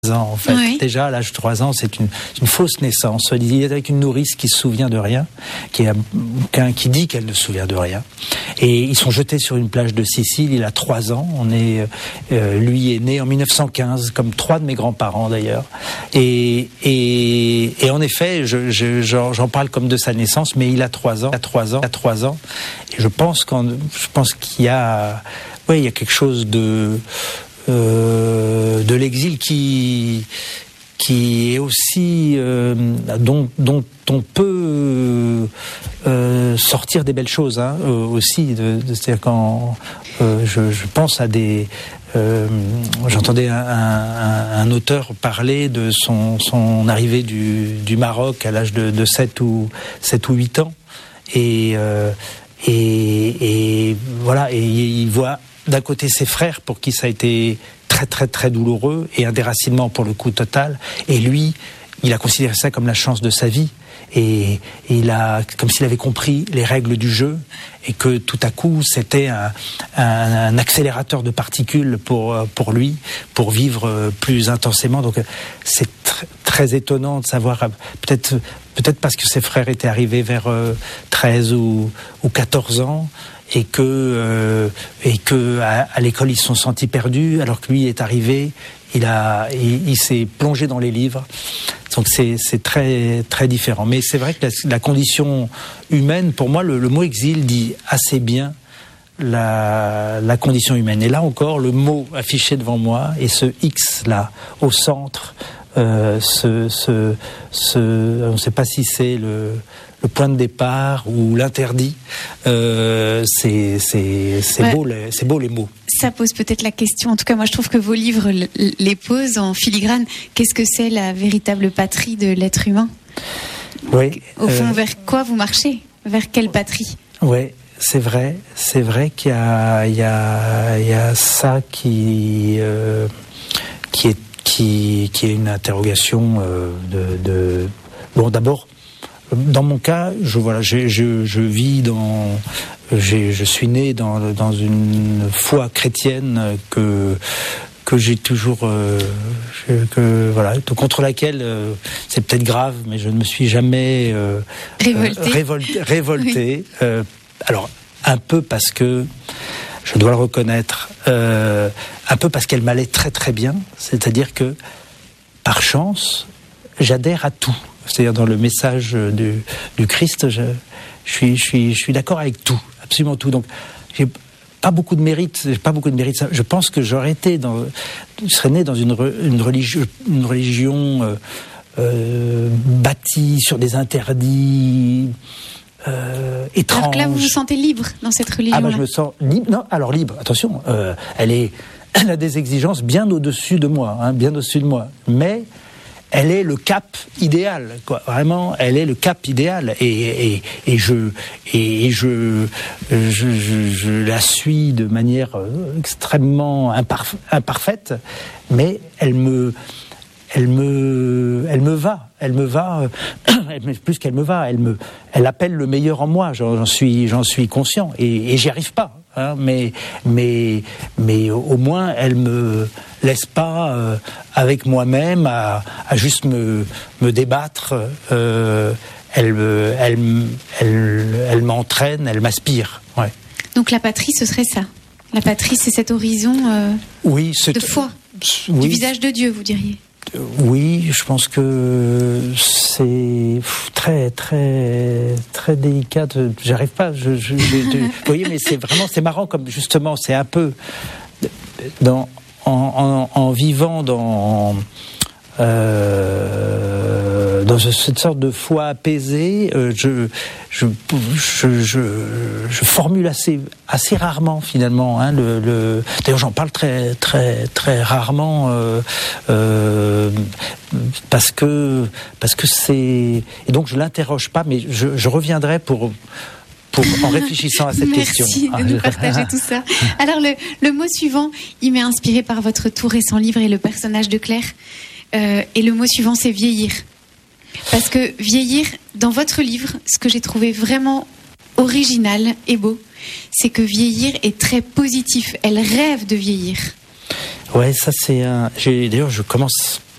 ans, en fait. Oui. Déjà, à l'âge de 3 ans, c'est une fausse naissance. Il est avec une nourrice qui se souvient de rien, qui dit qu'elle ne se souvient de rien. Et ils sont jetés sur une plage de Sicile, il a 3 ans. Lui est né en 1915, comme 3 de mes grands-parents d'ailleurs. Et en effet, j'en parle comme de sa naissance, mais il a 3 ans. Et je pense qu'il y a, il y a quelque chose de l'exil qui est aussi dont on peut sortir des belles choses, hein, aussi. C'est-à-dire quand je pense à des j'entendais un auteur parler de son arrivée du Maroc à l'âge de 7 ou 8 ans et voilà, et il voit d'un côté ses frères pour qui ça a été très très très douloureux et un déracinement pour le coup total, et lui il a considéré ça comme la chance de sa vie, et il a, comme s'il avait compris les règles du jeu, et que tout à coup c'était un accélérateur de particules pour lui, pour vivre plus intensément. Donc c'est très étonnant de savoir, peut-être parce que ses frères étaient arrivés vers 13 ou 14 ans, et que à l'école ils se sont sentis perdus, alors que lui est arrivé, il s'est plongé dans les livres. Donc c'est très très différent. Mais c'est vrai que la condition humaine, pour moi, le mot exil dit assez bien la condition humaine. Et là encore, le mot affiché devant moi, et ce X là au centre, on ne sait pas si c'est le point de départ ou l'interdit. C'est beau les mots. Ça pose peut-être la question, en tout cas moi je trouve que vos livres les posent en filigrane. Qu'est-ce que c'est la véritable patrie de l'être humain ? Oui. Au fond, vers quoi vous marchez ? Vers quelle patrie ? Oui, c'est vrai qu'il y a ça qui est une interrogation de bon, d'abord, dans mon cas, je vis je suis né dans une foi chrétienne que j'ai toujours contre laquelle c'est peut-être grave, mais je ne me suis jamais révolté. Oui. Alors un peu parce que je dois le reconnaître, un peu parce qu'elle m'allait très très bien, c'est-à-dire que par chance j'adhère à tout. C'est-à-dire dans le message du Christ, je suis d'accord avec tout, absolument tout. Donc j'ai pas beaucoup de mérite. Je pense que je serais né dans une religion bâtie sur des interdits étranges. Alors que là, vous vous sentez libre dans cette religion. Ah je me sens libre. Non, alors libre. Attention, elle a des exigences bien au-dessus de moi, bien au-dessus de moi. Mais elle est le cap idéal, quoi. Vraiment, elle est le cap idéal, et je la suis de manière extrêmement imparfaite, mais elle me va, plus qu'elle me va, elle appelle le meilleur en moi. J'en suis conscient, et j'y arrive pas. Mais au moins elle me laisse pas avec moi-même à juste me débattre. Elle m'entraîne, elle m'aspire. Ouais. Donc la patrie, ce serait ça. La patrie, c'est cet horizon de foi, du visage de Dieu, vous diriez. Oui, je pense que c'est très très très délicat. J'arrive pas. Vous voyez, mais c'est marrant, comme justement c'est un peu en vivant dans cette sorte de foi apaisée, je formule assez rarement finalement. D'ailleurs, j'en parle très très très rarement parce que c'est, et donc je l'interroge pas, mais je reviendrai pour en réfléchissant à cette question. Merci de nous partager tout ça. Alors le mot suivant, il m'est inspiré par votre tout récent livre et le personnage de Claire. Et le mot suivant, c'est vieillir. Parce que vieillir, dans votre livre, ce que j'ai trouvé vraiment original et beau, c'est que vieillir est très positif. Elle rêve de vieillir. Ouais, ça c'est un. D'ailleurs, je commence